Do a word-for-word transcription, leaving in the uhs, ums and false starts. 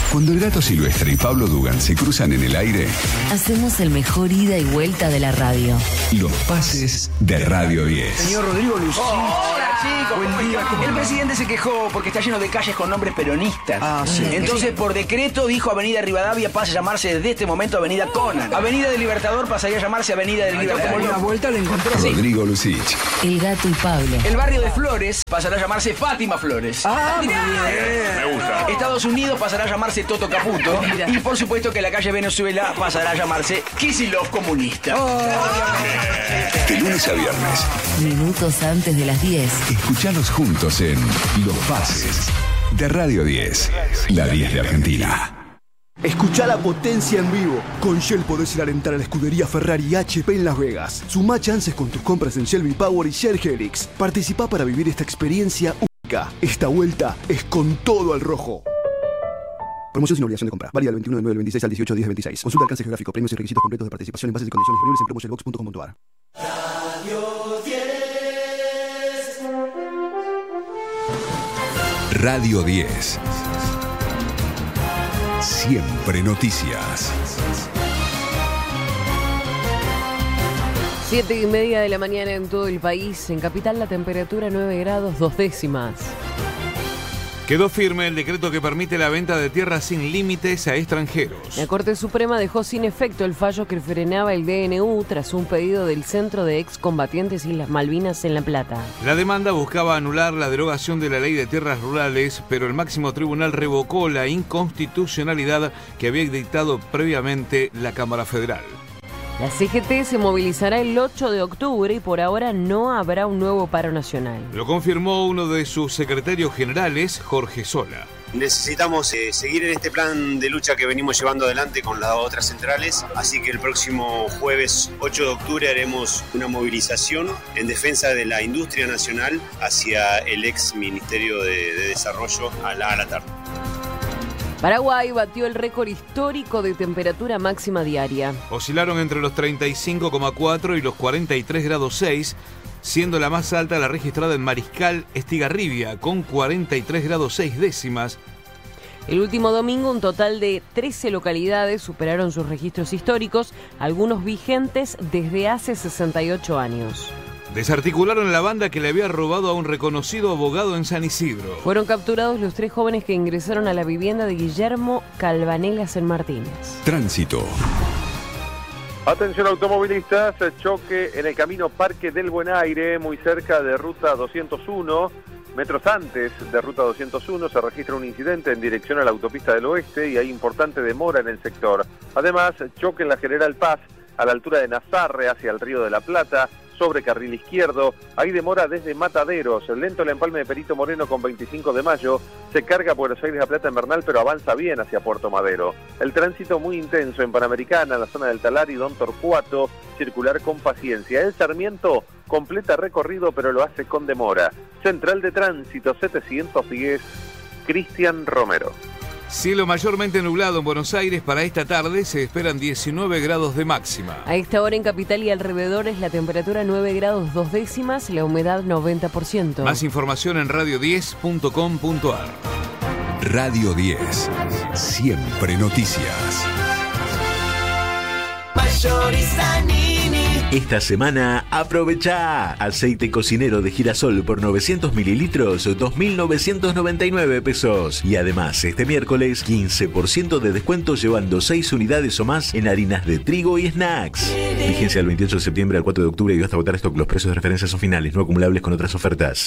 Cuando el Gato Silvestre y Pablo Dugan se cruzan en el aire, hacemos el mejor ida y vuelta de la radio. Los pases de Radio diez. Señor Rodrigo Lucía. Oh, hola, chicos. Buen día. El presidente se quejó porque está lleno de calles con nombres peronistas. Ah, sí. Entonces, por decreto, dijo Avenida Rivadavia pasa a llamarse desde este momento Avenida Conan. Avenida del Libertador pasaría a llamarse Avenida del Libertador. Como una vuelta le encontró. Rodrigo Lucich. El Gato y Pablo. El barrio de Flores pasará a llamarse Fátima Flores. Ah, muy bien. Me gusta. Estados Unidos pasará a llamarse Toto Caputo. Y por supuesto que la calle Venezuela pasará a llamarse Kicillof Comunista. De lunes a viernes. Minutos antes de las diez. Escuchalos juntos en Los Pases de Radio diez. La diez de Argentina. Escuchá la potencia en vivo. Con Shell podés ir a alentar a la escudería Ferrari y H P en Las Vegas. Sumá chances con tus compras en Shell V-Power y Shell Helix. Participá para vivir esta experiencia única. Esta vuelta es con todo al rojo. Promoción sin obligación de compra. Válida del veintiuno de nueve del veintiséis al dieciocho de diez del veintiséis. Consulta alcance geográfico, premios y requisitos completos de participación en bases y condiciones disponibles en promo shellbox punto com punto a r. Radio diez. Siempre noticias. Siete y media de la mañana en todo el país. En Capital la temperatura nueve grados dos décimas. Quedó firme el decreto que permite la venta de tierras sin límites a extranjeros. La Corte Suprema dejó sin efecto el fallo que frenaba el D N U tras un pedido del Centro de Excombatientes Islas Malvinas en La Plata. La demanda buscaba anular la derogación de la Ley de Tierras Rurales, pero el máximo tribunal revocó la inconstitucionalidad que había dictado previamente la Cámara Federal. La C G T se movilizará el ocho de octubre y por ahora no habrá un nuevo paro nacional. Lo confirmó uno de sus secretarios generales, Jorge Sola. Necesitamos eh, seguir en este plan de lucha que venimos llevando adelante con las otras centrales, así que el próximo jueves ocho de octubre haremos una movilización en defensa de la industria nacional hacia el ex Ministerio de, de Desarrollo a la, a la tarde. Paraguay batió el récord histórico de temperatura máxima diaria. Oscilaron entre los treinta y cinco coma cuatro y los cuarenta y tres grados seis, siendo la más alta la registrada en Mariscal Estigarribia, con cuarenta y tres grados seis décimas. El último domingo, un total de trece localidades superaron sus registros históricos, algunos vigentes desde hace sesenta y ocho años. Desarticularon la banda que le había robado a un reconocido abogado en San Isidro. Fueron capturados los tres jóvenes que ingresaron a la vivienda de Guillermo Calvanelas en Martínez. Tránsito. Atención automovilistas, choque en el camino Parque del Buen Aire, muy cerca de Ruta doscientos uno. Metros antes de Ruta doscientos uno se registra un incidente en dirección a la autopista del Oeste y hay importante demora en el sector. Además, choque en la General Paz, a la altura de Nazarre, hacia el Río de la Plata, sobre carril izquierdo. Hay demora desde Mataderos, el lento el empalme de Perito Moreno con veinticinco de mayo, se carga Buenos Aires a Plata en Bernal, pero avanza bien hacia Puerto Madero. El tránsito muy intenso en Panamericana, en la zona del Talar y Don Torcuato, circular con paciencia. El Sarmiento completa recorrido, pero lo hace con demora. Central de Tránsito setecientos diez, Cristian Romero. Cielo mayormente nublado en Buenos Aires. Para esta tarde se esperan diecinueve grados de máxima. A esta hora en Capital y alrededores la temperatura nueve grados dos décimas, la humedad noventa por ciento. Más información en radio diez punto com punto a r. Radio diez. Siempre noticias. Esta semana aprovecha aceite cocinero de girasol por novecientos mililitros, dos mil novecientos noventa y nueve pesos. Y además este miércoles quince por ciento de descuento llevando seis unidades o más en harinas de trigo y snacks. Vigencia del veintiocho de septiembre al cuatro de octubre y hasta agotar stock. Los precios de referencia son finales, no acumulables con otras ofertas.